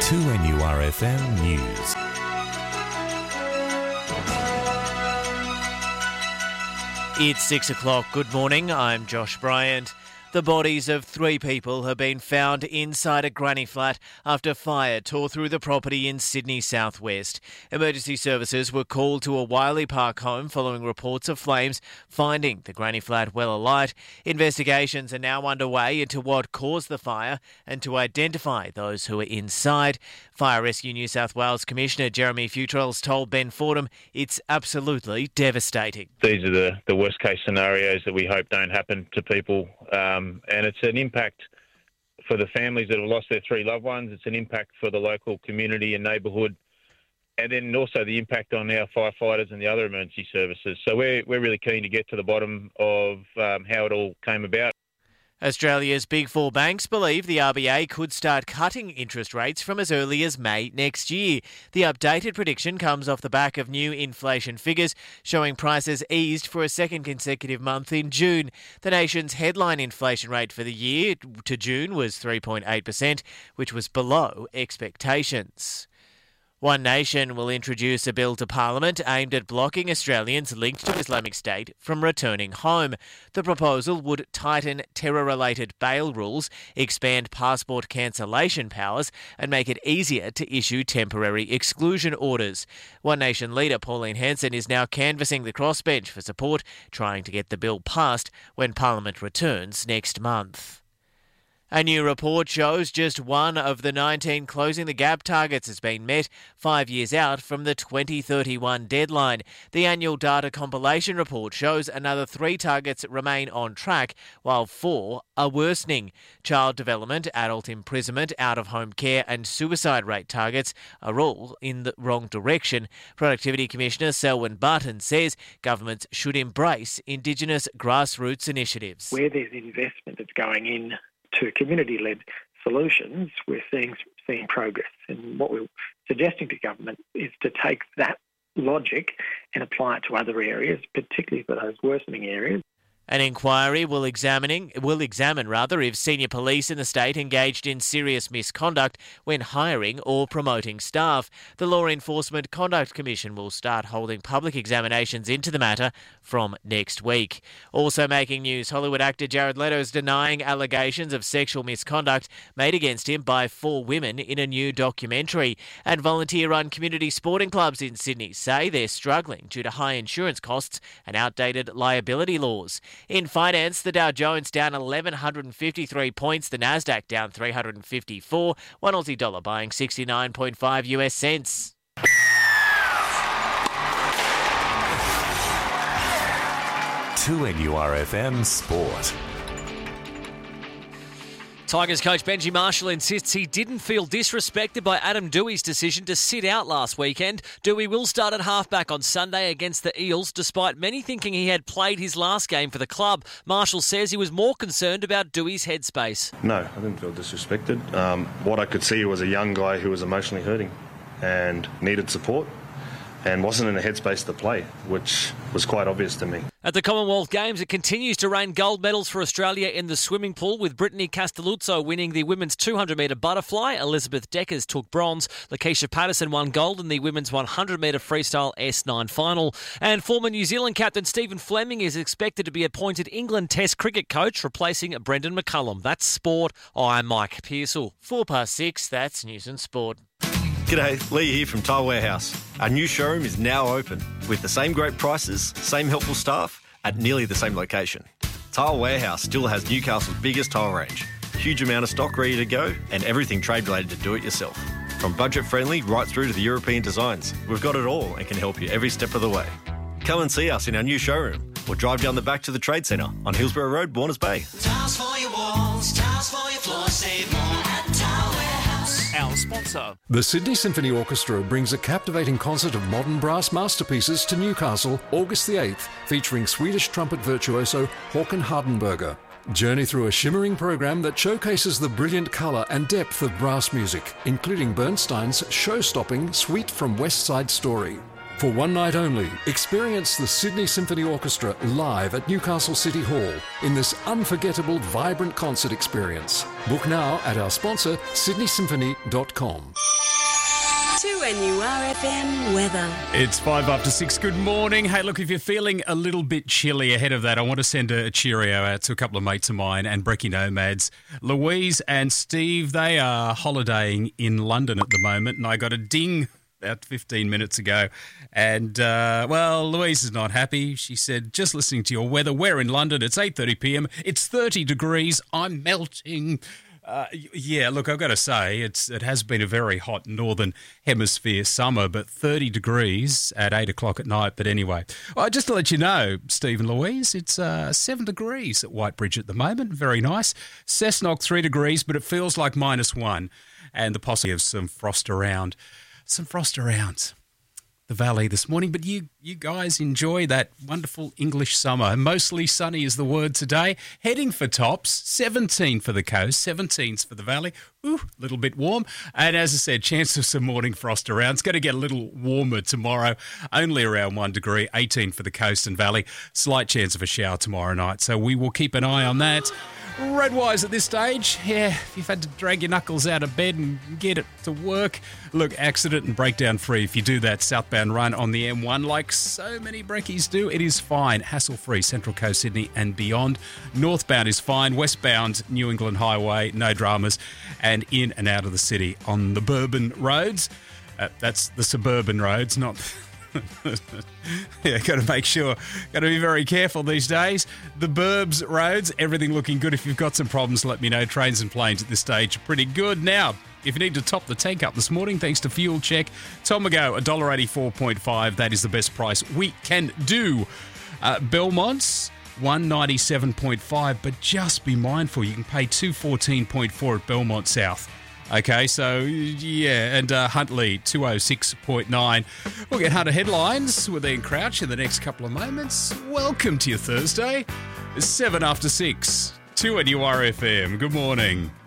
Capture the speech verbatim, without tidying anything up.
two N U R F M News. It's six o'clock. Good morning. I'm Josh Bryant. The bodies of three people have been found inside a granny flat after fire tore through the property in Sydney southwest. Emergency services were called to a Wiley Park home following reports of flames, finding the granny flat well alight. Investigations are now underway into what caused the fire and to identify those who were inside. Fire Rescue New South Wales Commissioner Jeremy Futrell's told Ben Fordham it's absolutely devastating. These are the, the worst case scenarios that we hope don't happen to people. Um, and it's an impact for the families that have lost their three loved ones. It's an impact for the local community and neighbourhood, and then also the impact on our firefighters and the other emergency services. So we're we're really keen to get to the bottom of um, how it all came about. Australia's Big Four banks believe the R B A could start cutting interest rates from as early as May next year. The updated prediction comes off the back of new inflation figures showing prices eased for a second consecutive month in June. The nation's headline inflation rate for the year to June was three point eight percent, which was below expectations. One Nation will introduce a bill to Parliament aimed at blocking Australians linked to Islamic State from returning home. The proposal would tighten terror-related bail rules, expand passport cancellation powers, and make it easier to issue temporary exclusion orders. One Nation leader Pauline Hanson is now canvassing the crossbench for support, trying to get the bill passed when Parliament returns next month. A new report shows just one of the nineteen Closing the Gap targets has been met, five years out from the twenty thirty-one deadline. The annual data compilation report shows another three targets remain on track, while four are worsening. Child development, adult imprisonment, out-of-home care and suicide rate targets are all in the wrong direction. Productivity Commissioner Selwyn Barton says governments should embrace Indigenous grassroots initiatives. Where there's investment that's going in to community-led solutions, we're seeing seeing progress. And what we're suggesting to government is to take that logic and apply it to other areas, particularly for those worsening areas. An inquiry will examining will examine rather if senior police in the state engaged in serious misconduct when hiring or promoting staff. The Law Enforcement Conduct Commission will start holding public examinations into the matter from next week. Also making news, Hollywood actor Jared Leto is denying allegations of sexual misconduct made against him by four women in a new documentary. And volunteer-run community sporting clubs in Sydney say they're struggling due to high insurance costs and outdated liability laws. In finance, the Dow Jones down eleven fifty-three points, the Nasdaq down three hundred fifty-four, one Aussie dollar buying sixty-nine point five U S cents. two N U R F M Sport. Tigers coach Benji Marshall insists he didn't feel disrespected by Adam Douei's decision to sit out last weekend. Douei will start at halfback on Sunday against the Eels, despite many thinking he had played his last game for the club. Marshall says he was more concerned about Douei's headspace. No, I didn't feel disrespected. Um, what I could see was a young guy who was emotionally hurting and needed support and wasn't in a headspace to play, which was quite obvious to me. At the Commonwealth Games, it continues to rain gold medals for Australia in the swimming pool, with Brittany Castelluzzo winning the women's two hundred metre butterfly. Elizabeth Deckers took bronze. Lakeisha Patterson won gold in the women's one hundred metre freestyle S nine final. And former New Zealand captain Stephen Fleming is expected to be appointed England Test cricket coach, replacing Brendan McCullum. That's sport. I'm Mike Pearsall. Four past six, that's News and Sport. G'day, Lee here from Tile Warehouse. Our new showroom is now open with the same great prices, same helpful staff at nearly the same location. Tile Warehouse still has Newcastle's biggest tile range, huge amount of stock ready to go, and everything trade related to do it yourself. From budget friendly right through to the European designs, we've got it all and can help you every step of the way. Come and see us in our new showroom or drive down the back to the Trade Centre on Hillsborough Road, Warners Bay. Tiles for your walls, tiles for your floors, save more at Tile Warehouse. Our sponsor. The Sydney Symphony Orchestra brings a captivating concert of modern brass masterpieces to Newcastle August the eighth, featuring Swedish trumpet virtuoso Håkan Hardenberger. Journey through a shimmering program that showcases the brilliant colour and depth of brass music, including Bernstein's show-stopping Suite from West Side Story. For one night only, experience the Sydney Symphony Orchestra live at Newcastle City Hall in this unforgettable, vibrant concert experience. Book now at our sponsor, sydney symphony dot com. two N U R F M weather. It's five after six. Good morning. Hey, look, if you're feeling a little bit chilly ahead of that, I want to send a cheerio out to a couple of mates of mine and Brekkie Nomads. Louise and Steve, they are holidaying in London at the moment, and I got a ding about fifteen minutes ago. And, uh, well, Louise is not happy. She said, just listening to your weather, we're in London. It's eight thirty p m. It's thirty degrees. I'm melting. Uh, yeah, look, I've got to say, it's it has been a very hot northern hemisphere summer, but thirty degrees at eight o'clock at night. But anyway, well, just to let you know, Steve and Louise, it's uh, seven degrees at Whitebridge at the moment. Very nice. Cessnock, three degrees, but it feels like minus one. And the possibility of some frost around. Some frost around the valley this morning, but you you guys enjoy that wonderful English summer. Mostly sunny is the word today. Heading for tops, seventeen for the coast, seventeens for the valley. Ooh, a little bit warm. And as I said, chance of some morning frost around. It's going to get a little warmer tomorrow, only around one degree, eighteen for the coast and valley. Slight chance of a shower tomorrow night, so we will keep an eye on that. Roadwise at this stage, yeah, if you've had to drag your knuckles out of bed and get it to work, look, accident and breakdown free. If you do that southbound run on the M one, like so many brekkies do, it is fine. Hassle-free, Central Coast Sydney and beyond. Northbound is fine. Westbound, New England Highway, no dramas. And in and out of the city on the Bourbon roads. Uh, that's the suburban roads, not... yeah, got to make sure, got to be very careful these days. The Burbs roads, everything looking good. If you've got some problems, let me know. Trains and planes at this stage are pretty good. Now, if you need to top the tank up this morning, thanks to Fuel Check, Tomago, one dollar eighty-four point five. That is the best price we can do. Uh, Belmont's, one ninety-seven point five, but just be mindful, you can pay two fourteen point four at Belmont South. Okay, so, yeah, and uh, Huntley, two oh six point nine. We'll get Hunter headlines with Ian Crouch in the next couple of moments. Welcome to your Thursday. It's seven after six, two N U R F M. Good morning.